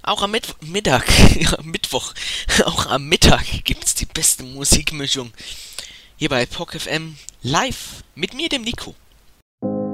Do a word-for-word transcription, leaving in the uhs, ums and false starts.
Auch am Mittw Mittag, am Mittwoch, auch am Mittag gibt's die beste Musikmischung. Hier bei P O C F M live mit mir, dem Nico.